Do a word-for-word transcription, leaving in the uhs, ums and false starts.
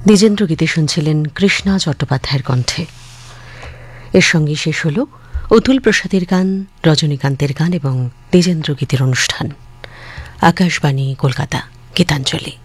দ্বিজেন্দ্র গীতে শুনছিলেন কৃষ্ণা চট্টোপাধ্যায়ের কণ্ঠে। এর সঙ্গে শেষ হল অতুল প্রসাদের গান, রজনীকান্তের গান এবং দ্বিজেন্দ্র গীতের অনুষ্ঠান। আকাশবাণী কলকাতা, গীতাঞ্জলি।